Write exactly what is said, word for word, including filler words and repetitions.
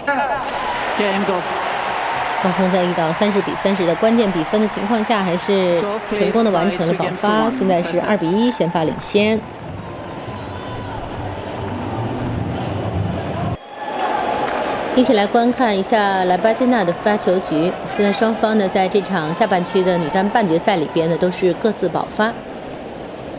双方在遇到三十比三十的关键比分的情况下，还是成功的完成了保发，现在是二比一，先发领先。一起来观看一下莱巴金娜的发球局。现在双方呢，在这场下半区的女单半决赛里边呢，都是各自保发。